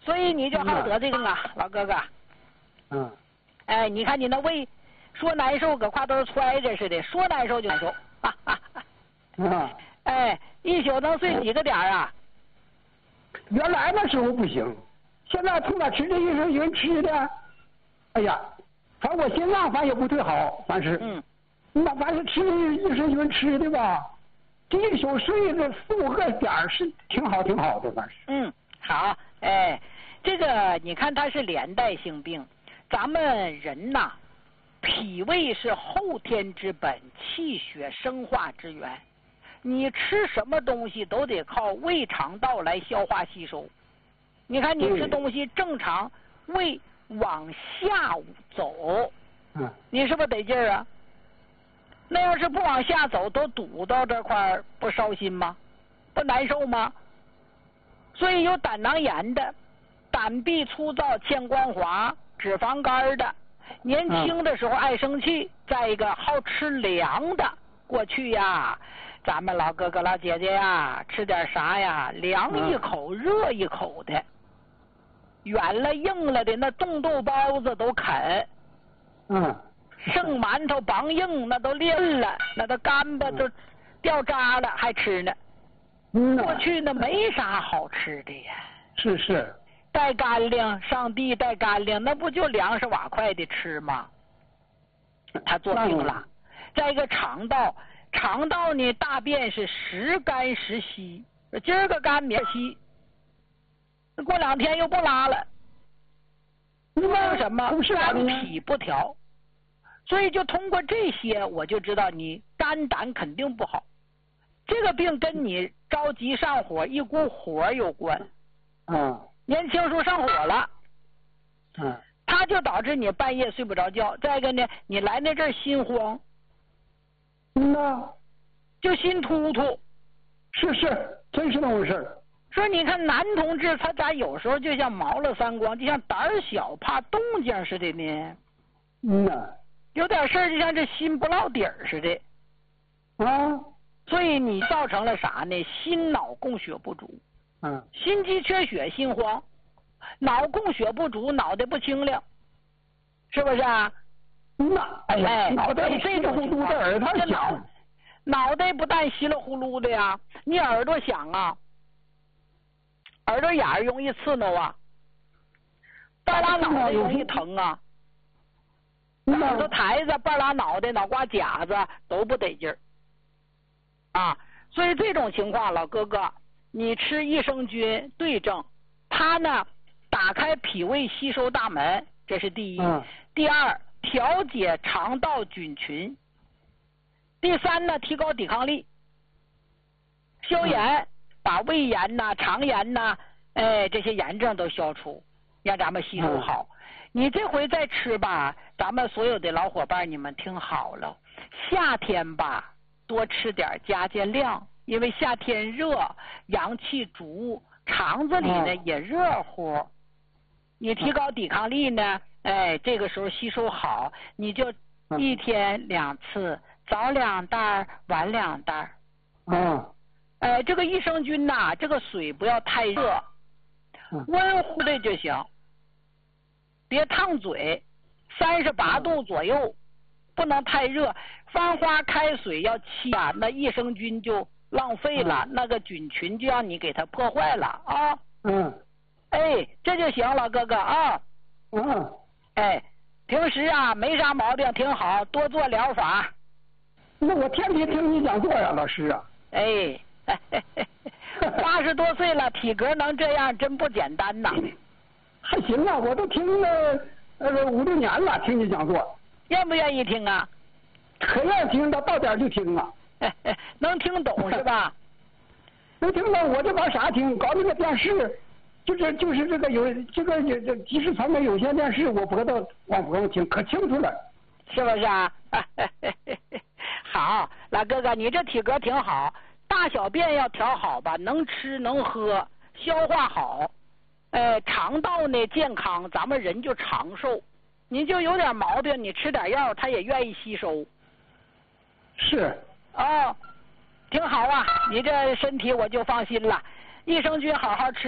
所以你就好得这个啊，老哥哥。 嗯。 哎，你看你那胃，说难受搁胯都揣着似的，说难受就难受。哎，一宿能睡几个点啊？ 原来那时候不行，现在从那吃这益生菌吃的，哎呀，反正我心脏反正也不忒好，反是。那反正吃益生菌吃的吧，这一宿睡这4、5个点是挺好的，反是。 好，哎，这个你看它是连带性病，咱们人呐，脾胃是后天之本，气血生化之源。你吃什么东西都得靠胃肠道来消化吸收。你看你吃东西正常，胃往下走，你是不是得劲儿啊？那要是不往下走，都堵到这块儿，不烧心吗？不难受吗？所以有胆囊炎的、胆壁粗糙、欠光滑、脂肪肝的，年轻的时候爱生气，再一个好吃凉的。过去呀，咱们老哥哥老姐姐呀，吃点啥呀？凉一口，热一口的，软了硬了的那冻豆包子都啃，剩馒头梆硬那都裂了，那都干巴都掉渣了还吃呢。过去那没啥好吃的呀。 是。 带干粮，上地带干粮，那不就粮食瓦块的吃吗？他做病了。再一个肠道呢，大便是时干时稀，今儿个干明儿稀，过2天又不拉了。为什么？肝脾不调。所以就通过这些，我就知道你肝胆肯定不好。这个病跟你着急上火、一股火有关。年轻时候上火了。它就导致你半夜睡不着觉。再一个呢，你来那阵儿心慌。就心突突。 是，真是那回事。 说你看男同志他咋有时候就像毛了3光，就像胆儿小怕动静似的呢？有点事儿就像这心不落底儿似的。所以你造成了啥呢？心脑供血不足。心肌缺血，心慌；脑供血不足，脑袋不清亮，是不是啊？脑袋稀里糊涂的，耳朵响。脑袋不但稀里糊涂的呀，你耳朵响啊，耳朵眼儿容易刺挠啊，半拉脑袋容易疼啊，耳朵台子、半拉脑袋、脑瓜夹子都不得劲儿啊。所以这种情况，老哥哥，你吃益生菌对症，它呢打开脾胃吸收大门，这是第一。第二，调节肠道菌群。第三呢，提高抵抗力，消炎，把胃炎呐、肠炎呐，这些炎症都消除，让咱们吸收好。你这回再吃吧，咱们所有的老伙伴，你们听好了，夏天吧，多吃点，加减量，因为夏天热，阳气足，肠子里呢也热乎。你提高抵抗力呢，这个时候吸收好，你就1天2次。早2袋，晚2袋。这个益生菌呐，这个水不要太热，温乎的就行，别烫嘴，38度左右，不能太热。翻花开水要沏啊，那益生菌就浪费了，那个菌群就让你给它破坏了啊。这就行了，哥哥啊。平时啊没啥毛病，挺好，多做疗法。 那我天天听你讲座呀，老师啊。 80多岁了，体格能这样，真不简单呐。 还行啊，我都听了5、6年了，听你讲座。 愿不愿意听啊？ 可愿意听，到点就听啊。 能听懂是吧？ 能听懂，我就搞啥听？搞那个电视，就是这个这即时传媒有线电视，我播到往播听，可清楚了， 是不是啊？好，老哥哥，你这体格挺好，大小便要调好吧，能吃能喝，消化好，肠道呢健康，咱们人就长寿。你就有点毛病，你吃点药，他也愿意吸收。 是。 挺好啊，你这身体我就放心了。益生菌好好吃。